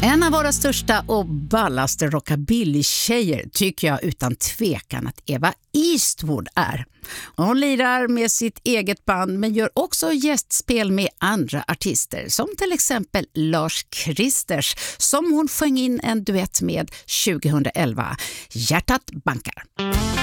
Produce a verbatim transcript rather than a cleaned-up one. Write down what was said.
En av våra största och ballaste rockabilly-tjejer tycker jag utan tvekan att Eva Eastwood är. Hon lirar med sitt eget band men gör också gästspel med andra artister som till exempel Lars Kristers som hon sjöng in en duett med tjugohundraelva, Hjärtat bankar.